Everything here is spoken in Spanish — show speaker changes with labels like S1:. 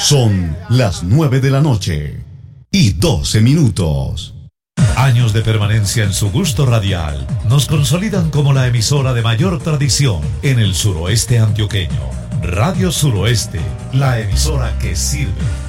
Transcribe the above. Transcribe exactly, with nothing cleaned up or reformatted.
S1: Son las nueve de la noche y doce minutos.
S2: Años de permanencia en su gusto radial nos consolidan como la emisora de mayor tradición en el suroeste antioqueño. Radio Suroeste, la emisora que sirve.